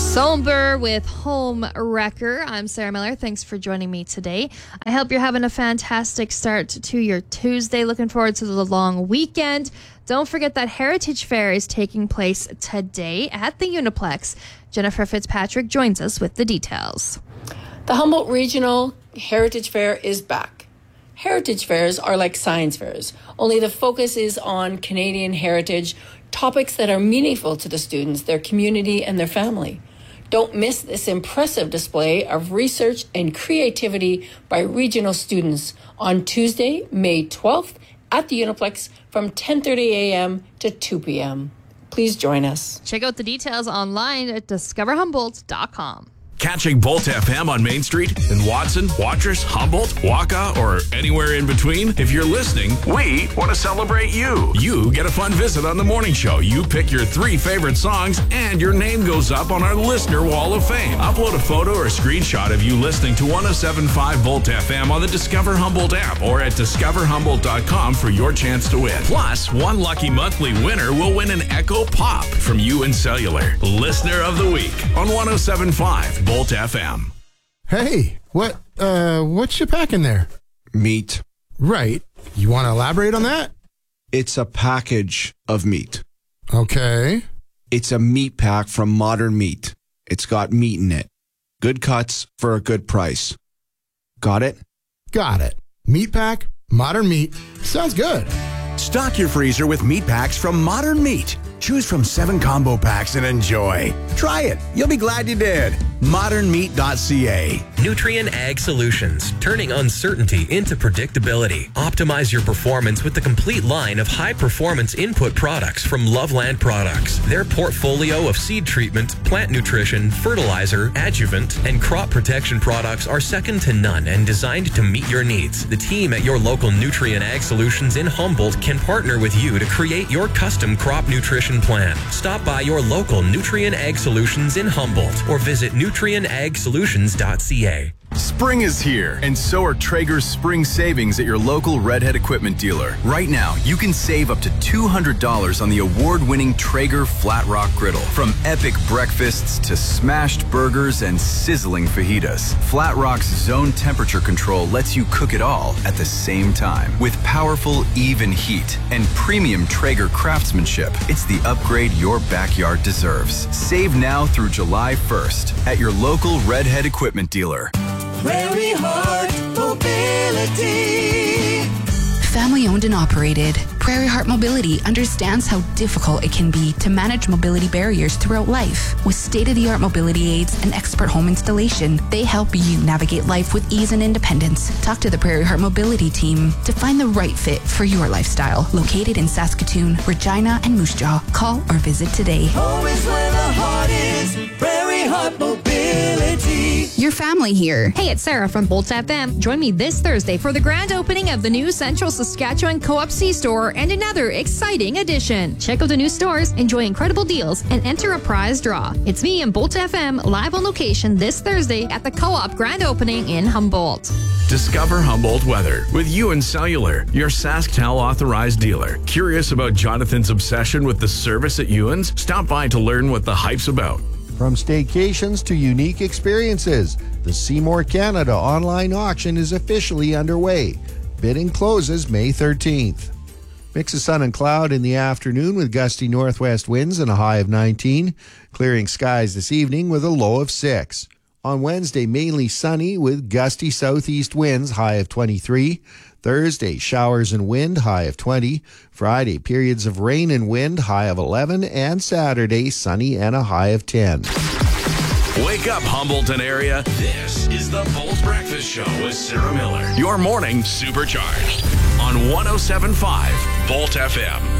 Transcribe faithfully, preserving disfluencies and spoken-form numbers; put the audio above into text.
Somber with Home Wrecker. I'm Sarah Miller. Thanks for joining me today. I hope you're having a fantastic start to your Tuesday. Looking forward to the long weekend. Don't forget that Heritage Fair is taking place today at the Uniplex. Jennifer Fitzpatrick joins us with the details. The Humboldt Regional Heritage Fair is back. Heritage fairs are like science fairs, only the focus is on Canadian heritage, topics that are meaningful to the students, their community, and their family. Don't miss this impressive display of research and creativity by regional students on Tuesday, May twelfth at the Uniplex from ten thirty a.m. to two p.m. Please join us. Check out the details online at discover humboldt dot com. Catching Bolt F M on Main Street in Watson, Watrous, Humboldt, Waka, or anywhere in between? If you're listening, we want to celebrate you. You get a fun visit on the morning show. You pick your three favorite songs, and your name goes up on our Listener Wall of Fame. Upload a photo or a screenshot of you listening to one oh seven point five Bolt F M on the Discover Humboldt app or at discover humboldt dot com for your chance to win. Plus, one lucky monthly winner will win an Echo Pop from U N Cellular. Listener of the Week on one oh seven point five Bolt F M. Hey, what, uh, what's you packing there? Meat. Right. You want to elaborate on that? It's a package of meat. Okay. It's a meat pack from Modern Meat. It's got meat in it. Good cuts for a good price. Got it? Got it. Meat pack, Modern Meat. Sounds good. Stock your freezer with meat packs from Modern Meat. Choose from seven combo packs and enjoy. Try it. You'll be glad you did. modern meat dot c a. Nutrien Ag Solutions, turning uncertainty into predictability. Optimize your performance with the complete line of high-performance input products from Loveland Products. Their portfolio of seed treatment, plant nutrition, fertilizer, adjuvant, and crop protection products are second to none and designed to meet your needs. The team at your local Nutrien Ag Solutions in Humboldt can partner with you to create your custom crop nutrition plan. Stop by your local Nutrien Ag Solutions in Humboldt or visit nutrien ag solutions dot c a. Spring is here, and so are Traeger's spring savings at your local Redhead equipment dealer. Right now, you can save up to two hundred dollars on the award-winning Traeger Flat Rock Griddle. From epic breakfasts to smashed burgers and sizzling fajitas, Flat Rock's zone temperature control lets you cook it all at the same time. With powerful, even heat and premium Traeger craftsmanship, it's the upgrade your backyard deserves. Save now through July first at your local Redhead equipment dealer. Prairie Heart Mobility. Family owned and operated, Prairie Heart Mobility understands how difficult it can be to manage mobility barriers throughout life. With state-of-the-art mobility aids and expert home installation, they help you navigate life with ease and independence. Talk to the Prairie Heart Mobility team to find the right fit for your lifestyle. Located in Saskatoon, Regina, and Moose Jaw. Call or visit today. Home is where the heart is. Prairie Heart Mobility. Your family here. Hey, it's Sarah from Bolt F M. Join me this Thursday for the grand opening of the new Central Saskatchewan Co-op C-Store and another exciting addition. Check out the new stores, enjoy incredible deals, and enter a prize draw. It's me and Bolt F M live on location this Thursday at the Co-op grand opening in Humboldt. Discover Humboldt weather with U N Cellular, your SaskTel authorized dealer. Curious about Jonathan's obsession with the service at U N's? Stop by to learn what the hype's about. From staycations to unique experiences, the Seymour Canada online auction is officially underway. Bidding closes May thirteenth. Mix of sun and cloud in the afternoon with gusty northwest winds and a high of nineteen. Clearing skies this evening with a low of six. On Wednesday, mainly sunny with gusty southeast winds, high of twenty-three. Thursday, showers and wind, high of twenty. Friday, periods of rain and wind, high of eleven. And Saturday, sunny and a high of ten. Wake up, Humboldton area. This is the Bolt Breakfast Show with Sarah Miller. Your morning supercharged on one oh seven point five Bolt F M.